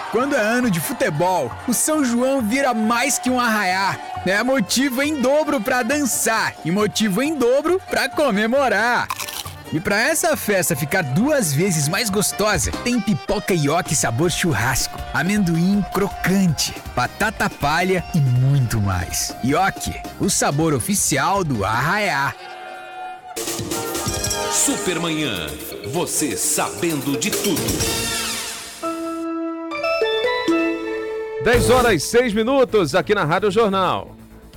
Quando é ano de futebol, o São João vira mais que um arraiá. É motivo em dobro pra dançar e motivo em dobro pra comemorar. E pra essa festa ficar 2 vezes mais gostosa, tem pipoca ioki sabor churrasco, amendoim crocante, batata palha e muito mais. Ioki, o sabor oficial do arraiá. Supermanhã, você sabendo de tudo. 10h06 aqui na Rádio Jornal.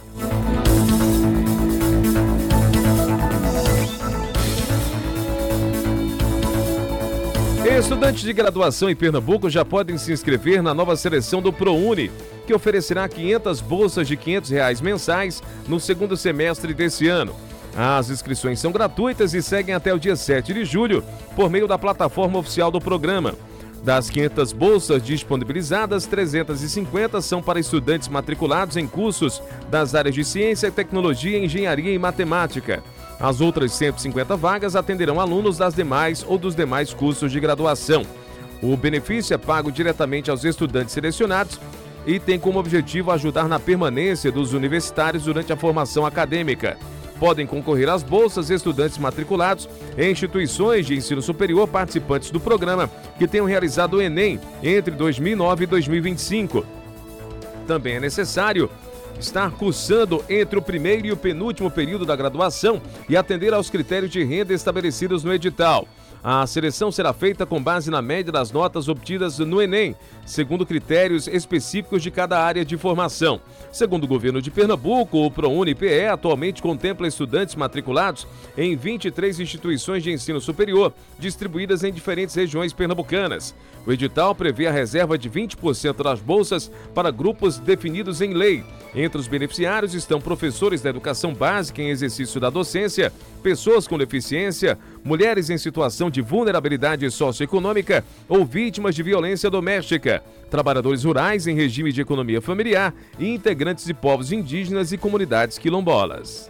Estudantes de graduação em Pernambuco já podem se inscrever na nova seleção do ProUni, que oferecerá 500 bolsas de R$500 mensais no segundo semestre desse ano. As inscrições são gratuitas e seguem até o dia 7 de julho por meio da plataforma oficial do programa. Das 500 bolsas disponibilizadas, 350 são para estudantes matriculados em cursos das áreas de ciência, tecnologia, engenharia e matemática. As outras 150 vagas atenderão alunos das demais ou dos demais cursos de graduação. O benefício é pago diretamente aos estudantes selecionados e tem como objetivo ajudar na permanência dos universitários durante a formação acadêmica. Podem concorrer às bolsas estudantes matriculados em instituições de ensino superior participantes do programa que tenham realizado o Enem entre 2009 e 2025. Também é necessário estar cursando entre o primeiro e o penúltimo período da graduação e atender aos critérios de renda estabelecidos no edital. A seleção será feita com base na média das notas obtidas no Enem, segundo critérios específicos de cada área de formação. Segundo o governo de Pernambuco, o ProUni-PE atualmente contempla estudantes matriculados em 23 instituições de ensino superior, distribuídas em diferentes regiões pernambucanas. O edital prevê a reserva de 20% das bolsas para grupos definidos em lei. Entre os beneficiários estão professores da educação básica em exercício da docência, pessoas com deficiência, mulheres em situação de vulnerabilidade socioeconômica ou vítimas de violência doméstica, trabalhadores rurais em regime de economia familiar e integrantes de povos indígenas e comunidades quilombolas.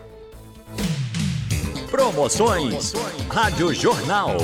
Promoções Rádio Jornal.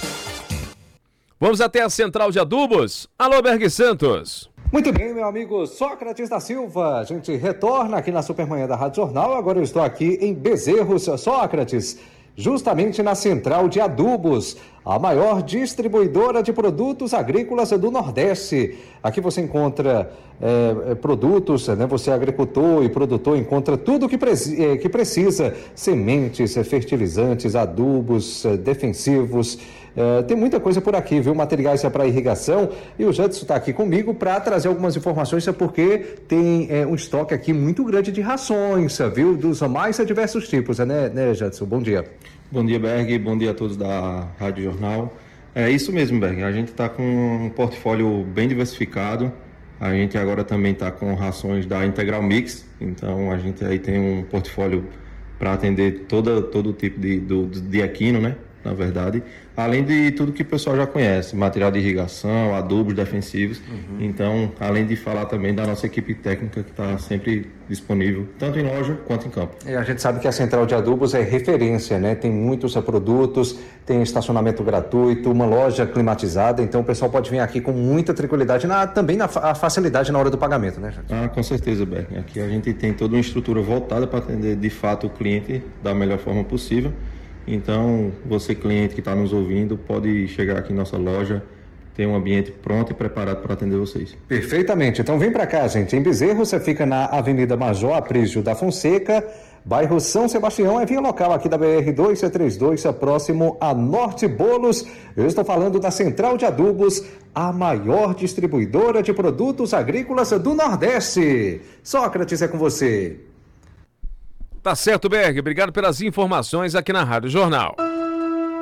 Vamos até a Central de Adubos. Alô, Berg Santos. Muito bem, meu amigo Sócrates da Silva. A gente retorna aqui na Supermanhã da Rádio Jornal. Agora eu estou aqui em Bezerros, Sócrates, justamente na Central de Adubos, a maior distribuidora de produtos agrícolas do Nordeste. Aqui você encontra produtos, né? Você é agricultor e produtor, encontra tudo que precisa, sementes, fertilizantes, adubos, defensivos. Tem muita coisa por aqui, viu? Materiais para irrigação. E o Jadson está aqui comigo para trazer algumas informações, porque tem um estoque aqui muito grande de rações, viu? Dos mais diversos tipos, né, Jadson? Bom dia. Bom dia, Berg. Bom dia a todos da Rádio Jornal. É isso mesmo, Berg. A gente está com um portfólio bem diversificado. A gente agora também está com rações da Integral Mix. Então, a gente aí tem um portfólio para atender todo tipo de equino, né? Na verdade, além de tudo que o pessoal já conhece, material de irrigação, adubos defensivos. Então, além de falar também da nossa equipe técnica que está sempre disponível, tanto em loja quanto em campo. A gente sabe que a Central de Adubos é referência, né? Tem muitos produtos, tem estacionamento gratuito, uma loja climatizada, então o pessoal pode vir aqui com muita tranquilidade, também na facilidade na hora do pagamento, né, gente? Com certeza, Berg. Aqui a gente tem toda uma estrutura voltada para atender de fato o cliente da melhor forma possível. Então, você cliente que está nos ouvindo, pode chegar aqui em nossa loja, tem um ambiente pronto e preparado para atender vocês. Perfeitamente. Então vem para cá, gente. Em Bezerro, você fica na Avenida Major Aprígio da Fonseca, bairro São Sebastião, é via local aqui da BR-232, próximo a Norte Bolos. Eu estou falando da Central de Adubos, a maior distribuidora de produtos agrícolas do Nordeste. Sócrates, é com você. Tá certo, Berg. Obrigado pelas informações aqui na Rádio Jornal.